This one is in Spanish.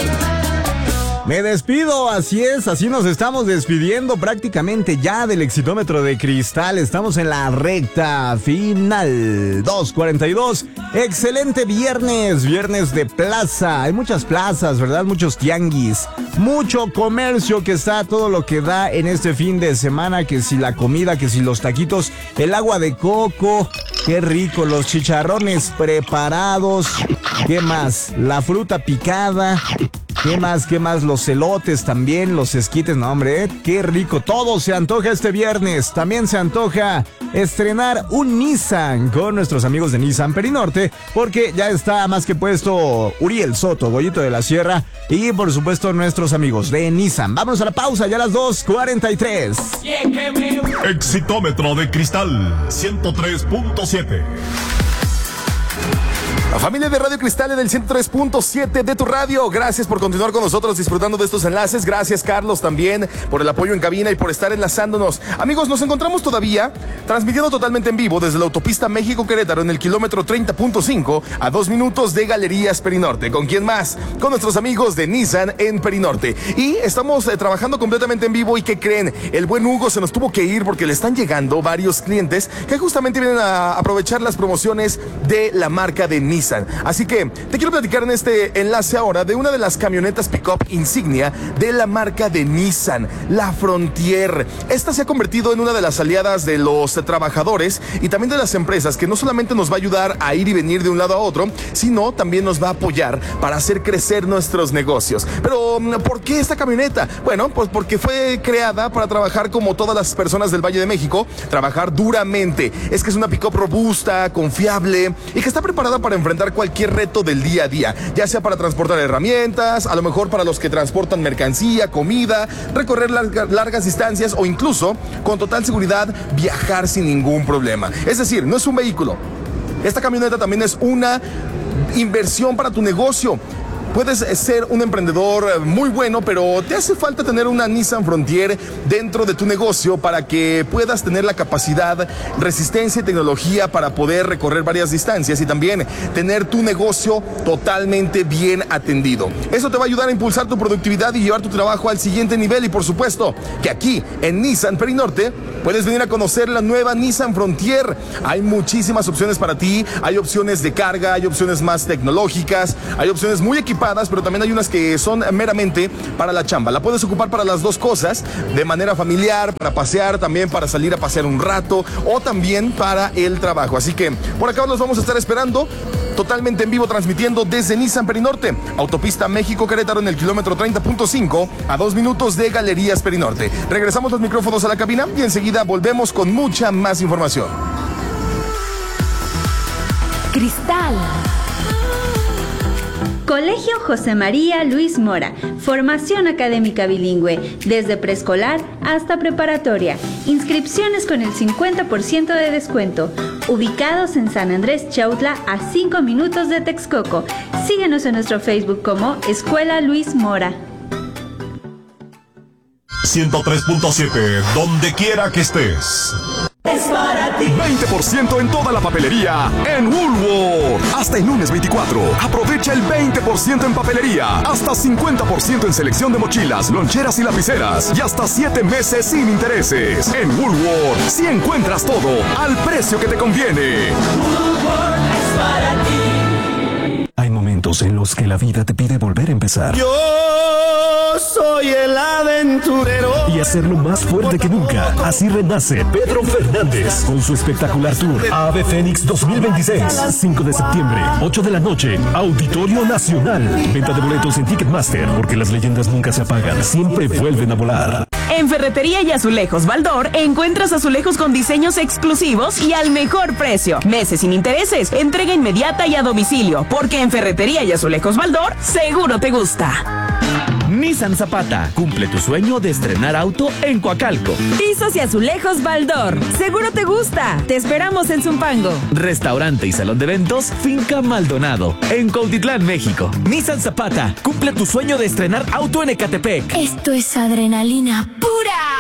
Me despido, así es, así nos estamos despidiendo prácticamente ya del Exitómetro de Cristal. Estamos en la recta final, 2:42. Excelente viernes de plaza. Hay muchas plazas, ¿verdad? Muchos tianguis, mucho comercio que está todo lo que da en este fin de semana. Que si la comida, que si los taquitos, el agua de coco, qué rico, los chicharrones preparados. ¿Qué más? La fruta picada. ¿Qué más? Los elotes también, los esquites, no hombre, qué rico. Todo se antoja este viernes. También se antoja estrenar un Nissan con nuestros amigos de Nissan Perinorte, porque ya está más que puesto Uriel Soto, Goyito de la Sierra y por supuesto nuestros amigos de Nissan. Vámonos a la pausa, ya a las 2:43. Exitómetro de Cristal 103.7. La familia de Radio Cristal del 103.7 de tu radio, gracias por continuar con nosotros disfrutando de estos enlaces. Gracias, Carlos, también por el apoyo en cabina y por estar enlazándonos. Amigos, nos encontramos todavía transmitiendo totalmente en vivo desde la autopista México-Querétaro en el kilómetro 30.5 a 2 minutos de Galerías Perinorte. ¿Con quién más? Con nuestros amigos de Nissan en Perinorte. Y estamos trabajando completamente en vivo. ¿Y qué creen? El buen Hugo se nos tuvo que ir porque le están llegando varios clientes que justamente vienen a aprovechar las promociones de la marca de Nissan. Así que te quiero platicar en este enlace ahora de una de las camionetas pick-up insignia de la marca de Nissan, la Frontier. Esta se ha convertido en una de las aliadas de los trabajadores y también de las empresas, que no solamente nos va a ayudar a ir y venir de un lado a otro, sino también nos va a apoyar para hacer crecer nuestros negocios. Pero, ¿por qué esta camioneta? Bueno, pues porque fue creada para trabajar como todas las personas del Valle de México, trabajar duramente. Es que es una pick-up robusta, confiable y que está preparada para enfrentar cualquier reto del día a día, ya sea para transportar herramientas, a lo mejor para los que transportan mercancía, comida, recorrer largas distancias o incluso, con total seguridad, viajar sin ningún problema. Es decir, no es un vehículo. Esta camioneta también es una inversión para tu negocio. Puedes ser un emprendedor muy bueno, pero te hace falta tener una Nissan Frontier dentro de tu negocio para que puedas tener la capacidad, resistencia y tecnología para poder recorrer varias distancias y también tener tu negocio totalmente bien atendido. Eso te va a ayudar a impulsar tu productividad y llevar tu trabajo al siguiente nivel. Y por supuesto que aquí en Nissan Perinorte puedes venir a conocer la nueva Nissan Frontier. Hay muchísimas opciones para ti. Hay opciones de carga, hay opciones más tecnológicas, hay opciones muy equipadas, pero también hay unas que son meramente para la chamba. La puedes ocupar para las dos cosas, de manera familiar, para pasear, también para salir a pasear un rato o también para el trabajo. Así que por acá los vamos a estar esperando totalmente en vivo, transmitiendo desde Nissan Perinorte, autopista México-Querétaro en el kilómetro 30.5 a 2 minutos de Galerías Perinorte. Regresamos los micrófonos a la cabina y enseguida volvemos con mucha más información. Cristal. Colegio José María Luis Mora, formación académica bilingüe, desde preescolar hasta preparatoria, inscripciones con el 50% de descuento, ubicados en San Andrés Chautla a 5 minutos de Texcoco. Síguenos en nuestro Facebook como Escuela Luis Mora. 103.7, donde quiera que estés. Es para ti. 20% en toda la papelería en Woolworth. Hasta el lunes 24. Aprovecha el 20% en papelería. Hasta 50% en selección de mochilas, loncheras y lapiceras. Y hasta 7 meses sin intereses. En Woolworth, si encuentras todo al precio que te conviene. Woolworth es para ti. Hay momentos en los que la vida te pide volver a empezar. Yo soy el aventurero. Y hacerlo más fuerte que nunca. Así renace Pedro Fernández con su espectacular tour Ave Fénix 2026. 5 de septiembre, 8 de la noche, Auditorio Nacional. Venta de boletos en Ticketmaster, porque las leyendas nunca se apagan, siempre vuelven a volar. En Ferretería y Azulejos Baldor encuentras azulejos con diseños exclusivos y al mejor precio. Meses sin intereses, entrega inmediata y a domicilio, porque en Ferretería y Azulejos Baldor seguro te gusta. Nissan Zapata, cumple tu sueño de estrenar auto en Coacalco. Pisos y azulejos Baldor, seguro te gusta. Te esperamos en Zumpango. Restaurante y salón de eventos Finca Maldonado, en Cuautitlán, México. Nissan Zapata, cumple tu sueño de estrenar auto en Ecatepec. Esto es adrenalina pura.